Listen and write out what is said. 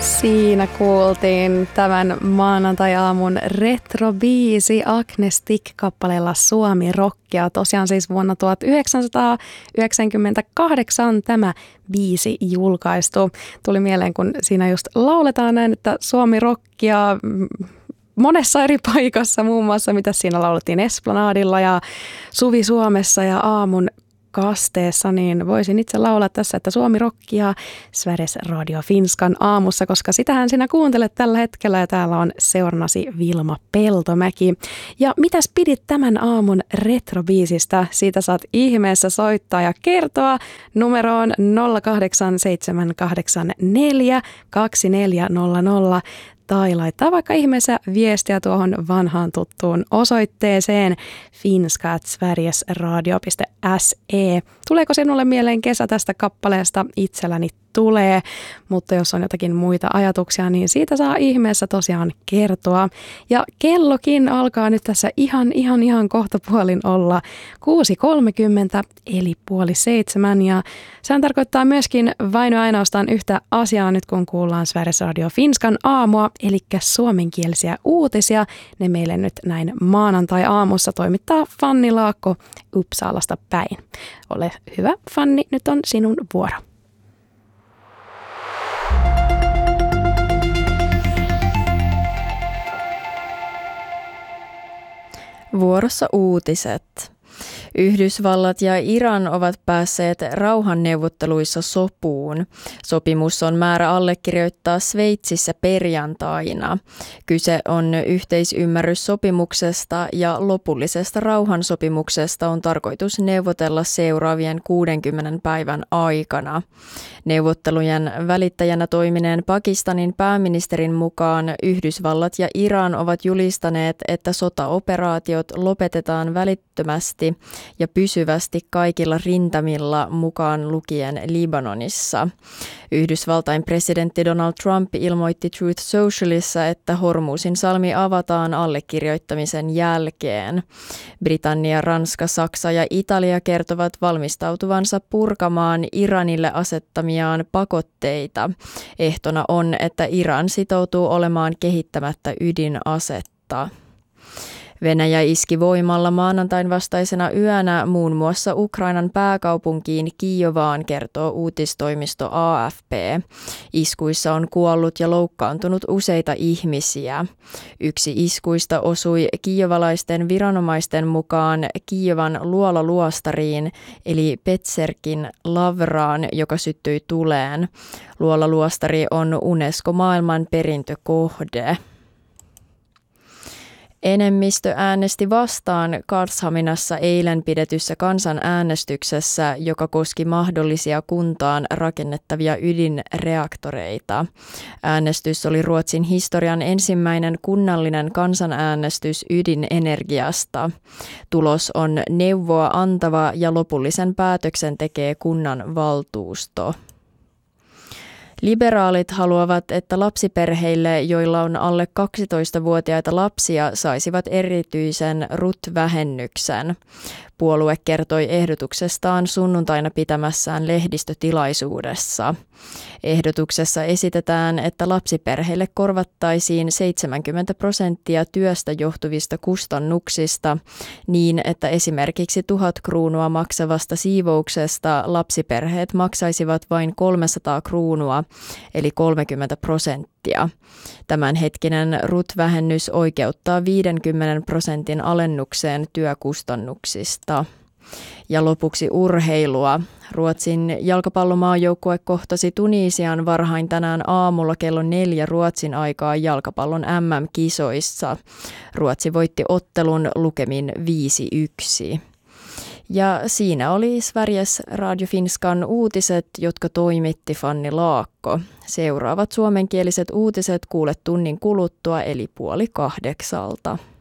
Siinä kuultiin tämän maanantai-aamun retrobiisi Agnes Tick-kappaleella Suomi Rockia. Tosiaan siis vuonna 1998 tämä biisi julkaistu. Tuli mieleen, kun siinä just lauletaan näin, että Suomi Rockia monessa eri paikassa, muun muassa mitä siinä laulettiin Esplanadilla ja Suvi Suomessa ja aamun kasteessa, niin voisin itse laulaa tässä, että Suomi Rockia Sveriges Radio Finskan aamussa, koska sitähän sinä kuuntelet tällä hetkellä ja täällä on seurannasi Vilma Peltomäki. Ja mitäs pidit tämän aamun retrobiisistä? Siitä saat ihmeessä soittaa ja kertoa numeroon 08784 2400 tai laittaa vaikka ihmeessä viestiä tuohon vanhaan tuttuun osoitteeseen finska@sverigesradio.se. Tuleeko sinulle mieleen kesä tästä kappaleesta? Itselläni tulee, mutta jos on jotakin muita ajatuksia, niin siitä saa ihmeessä tosiaan kertoa. Ja kellokin alkaa nyt tässä ihan kohtapuolin olla 6.30 eli 6:30 ja sehän tarkoittaa myöskin vain ja ainoastaan yhtä asiaa nyt kun kuullaan Sveriges Radio Finskan aamua, eli suomenkielisiä uutisia. Ne meille nyt näin maanantai-aamussa toimittaa Fanni Laakko Uppsalasta päin. Ole hyvä, Fanni, nyt on sinun vuoro. Vuorossa uutiset. Yhdysvallat ja Iran ovat päässeet rauhanneuvotteluissa sopuun. Sopimus on määrä allekirjoittaa Sveitsissä perjantaina. Kyse on yhteisymmärryssopimuksesta ja lopullisesta rauhansopimuksesta on tarkoitus neuvotella seuraavien 60 päivän aikana. Neuvottelujen välittäjänä toimineen Pakistanin pääministerin mukaan Yhdysvallat ja Iran ovat julistaneet, että sotaoperaatiot lopetetaan välittömästi ja pysyvästi kaikilla rintamilla mukaan lukien Libanonissa. Yhdysvaltain presidentti Donald Trump ilmoitti Truth Socialissa, että Hormuzin salmi avataan allekirjoittamisen jälkeen. Britannia, Ranska, Saksa ja Italia kertovat valmistautuvansa purkamaan Iranille asettamiaan pakotteita. Ehtona on, että Iran sitoutuu olemaan kehittämättä ydinasetta. Venäjä iski voimalla maanantain vastaisena yönä muun muassa Ukrainan pääkaupunkiin Kijovaan, kertoo uutistoimisto AFP. Iskuissa on kuollut ja loukkaantunut useita ihmisiä. Yksi iskuista osui kijovalaisten viranomaisten mukaan Kijovan luolaluostariin, eli Petserkin lavraan, joka syttyi tuleen. Luolaluostari on UNESCO-maailmanperintökohde. Enemmistö äänesti vastaan Karlshaminassa eilen pidetyssä kansanäänestyksessä, joka koski mahdollisia kuntaan rakennettavia ydinreaktoreita. Äänestys oli Ruotsin historian ensimmäinen kunnallinen kansanäänestys ydinenergiasta. Tulos on neuvoa antava ja lopullisen päätöksen tekee kunnan valtuusto. Liberaalit haluavat, että lapsiperheille, joilla on alle 12-vuotiaita lapsia, saisivat erityisen RUT-vähennyksen. Puolue kertoi ehdotuksestaan sunnuntaina pitämässään lehdistötilaisuudessa. Ehdotuksessa esitetään, että lapsiperheille korvattaisiin 70% työstä johtuvista kustannuksista niin, että esimerkiksi 1,000 kruunua maksavasta siivouksesta lapsiperheet maksaisivat vain 300 kruunua, eli 30%. Tämänhetkinen RUT-vähennys oikeuttaa 50% alennukseen työkustannuksista. Ja lopuksi urheilua. Ruotsin jalkapallomaajoukkue kohtasi Tunisian varhain tänään aamulla kello 4 Ruotsin aikaa jalkapallon MM-kisoissa. Ruotsi voitti ottelun lukemin 5-1. Ja siinä oli Sveriges Radio Finskan uutiset, jotka toimitti Fanni Laakko. Seuraavat suomenkieliset uutiset kuulet tunnin kuluttua eli 7:30.